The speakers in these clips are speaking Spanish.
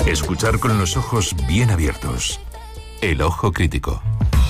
Escuchar con los ojos bien abiertos. El ojo crítico.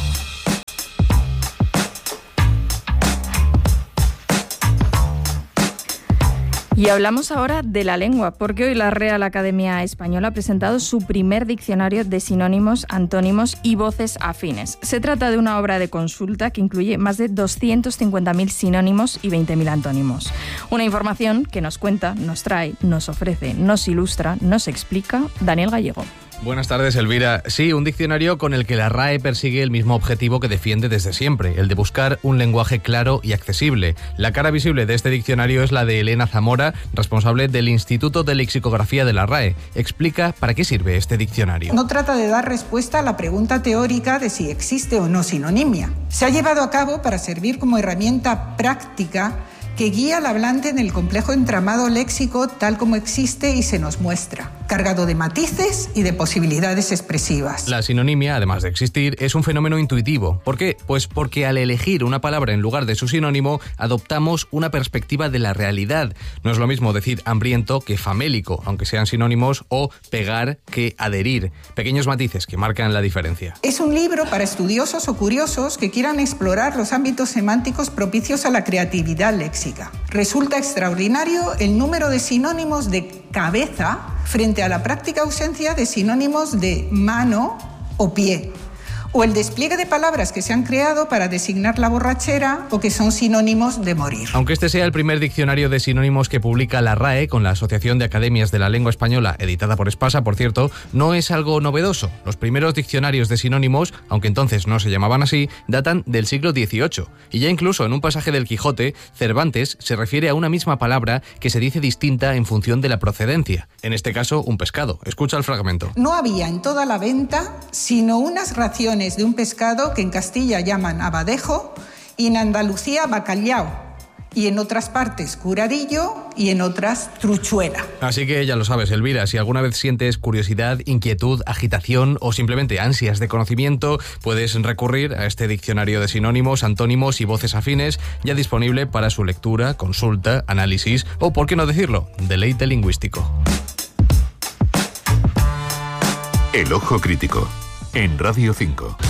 Y hablamos ahora de la lengua, porque hoy la Real Academia Española ha presentado su primer diccionario de sinónimos, antónimos y voces afines. Se trata de una obra de consulta que incluye más de 250.000 sinónimos y 20.000 antónimos. Una información que nos cuenta, nos trae, nos ofrece, nos ilustra, nos explica Daniel Gallego. Buenas tardes, Elvira. Sí, un diccionario con el que la RAE persigue el mismo objetivo que defiende desde siempre, el de buscar un lenguaje claro y accesible. La cara visible de este diccionario es la de Elena Zamora, responsable del Instituto de Lexicografía de la RAE. Explica para qué sirve este diccionario. No trata de dar respuesta a la pregunta teórica de si existe o no sinonimia. Se ha llevado a cabo para servir como herramienta práctica que guía al hablante en el complejo entramado léxico tal como existe y se nos muestra, cargado de matices y de posibilidades expresivas. La sinonimia, además de existir, es un fenómeno intuitivo. ¿Por qué? Pues porque al elegir una palabra en lugar de su sinónimo, adoptamos una perspectiva de la realidad. No es lo mismo decir hambriento que famélico, aunque sean sinónimos, o pegar que adherir. Pequeños matices que marcan la diferencia. Es un libro para estudiosos o curiosos que quieran explorar los ámbitos semánticos propicios a la creatividad léxica. Resulta extraordinario el número de sinónimos de cabeza frente a la práctica ausencia de sinónimos de mano o pie, o el despliegue de palabras que se han creado para designar la borrachera o que son sinónimos de morir. Aunque este sea el primer diccionario de sinónimos que publica la RAE con la Asociación de Academias de la Lengua Española, editada por Espasa, por cierto, no es algo novedoso. Los primeros diccionarios de sinónimos, aunque entonces no se llamaban así, datan del siglo XVIII. Y ya incluso en un pasaje del Quijote, Cervantes se refiere a una misma palabra que se dice distinta en función de la procedencia. En este caso, un pescado. Escucha el fragmento. No había en toda la venta sino unas raciones de un pescado que en Castilla llaman abadejo y en Andalucía bacalhau, y en otras partes curadillo y en otras truchuela. Así que ya lo sabes, Elvira, si alguna vez sientes curiosidad, inquietud, agitación o simplemente ansias de conocimiento, puedes recurrir a este diccionario de sinónimos, antónimos y voces afines, ya disponible para su lectura, consulta, análisis o, por qué no decirlo, deleite lingüístico. El ojo crítico, en Radio 5.